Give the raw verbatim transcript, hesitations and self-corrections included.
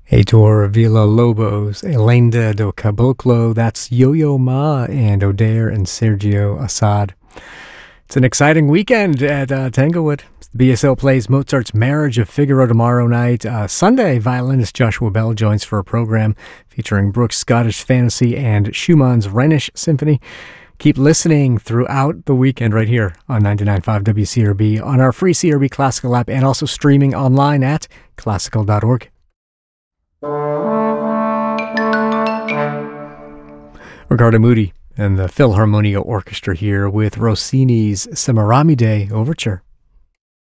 Heitor Villa-Lobos, Elenda do Caboclo, that's Yo-Yo Ma and Odair and Sergio Assad. It's an exciting weekend at uh, Tanglewood. The B S L plays Mozart's Marriage of Figaro tomorrow night. Uh, Sunday, violinist Joshua Bell joins for a program featuring Brooks' Scottish Fantasy and Schumann's Rhenish Symphony. Keep listening throughout the weekend right here on ninety-nine point five W C R B, on our free C R B Classical app, and also streaming online at classical dot org. Riccardo Muti and the Philharmonia Orchestra here with Rossini's Semiramide Overture.